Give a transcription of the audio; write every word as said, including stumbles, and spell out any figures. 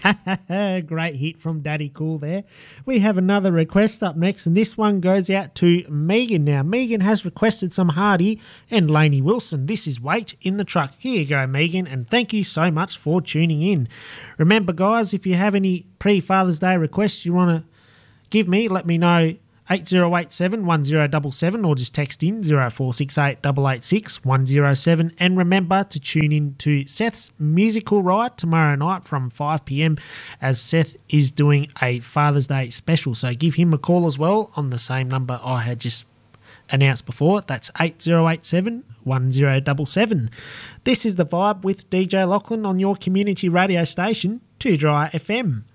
Great hit from Daddy Cool there. We have another request up next, and this one goes out to Megan. Now, Megan has requested some Hardy and Lainey Wilson. This is Wait in the Truck. Here you go, Megan, and thank you so much for tuning in. Remember, guys, if you have any pre-Father's Day requests you want to give me, let me know. eight zero eight seven, one zero seven seven or just text in zero four six eight eight eight six, one zero seven. And remember to tune in to Seth's Musical Ride tomorrow night from five p m as Seth is doing a Father's Day special. So give him a call as well on the same number I had just announced before. That's eight zero eight seven, one zero seven seven. This is The Vibe with D J Lachlan on your community radio station, two Dry F M.